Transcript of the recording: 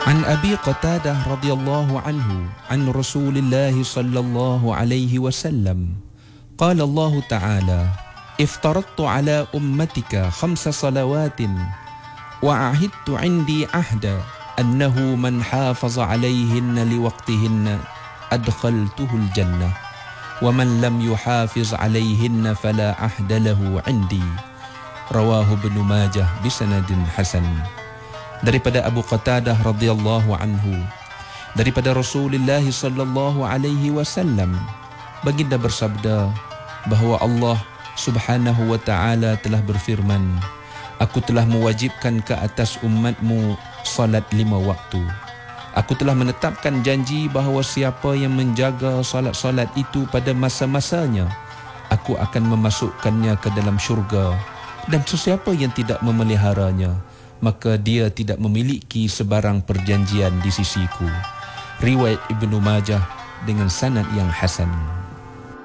عن أبي قتادة رضي الله عنه عن رسول الله صلى الله عليه وسلم قال الله تعالى افترضت على أمتك 5 صلوات وأعهدت عندي عهدا أنه من حافظ عليهن لوقتهن أدخلته الجنة ومن لم يحافظ عليهن فلا عهد له عندي. رواه ابن Majah bisanadin hasan. Daripada Abu Qatadah radhiyallahu anhu, daripada Rasulullah sallallahu alaihi wasallam, baginda bersabda bahawa Allah Subhanahu wa taala telah berfirman, aku telah mewajibkan ke atas umatmu salat 5 waktu. Aku telah menetapkan janji bahawa siapa yang menjaga salat-salat itu pada masa-masanya, aku akan memasukkannya ke dalam syurga, dan sesiapa yang tidak memeliharanya, maka dia tidak memiliki sebarang perjanjian di sisiku. Riwayat Ibnu Majah dengan sanad yang hasan.